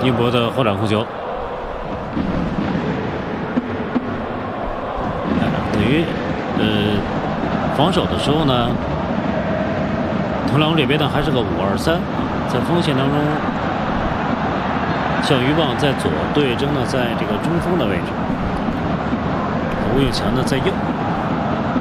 英博的后场控球，等于防守的时候呢，特朗普这边呢还是个5-2-3，在锋线当中，项余棒在左，对征呢在这个中锋的位置，吴永强呢在右。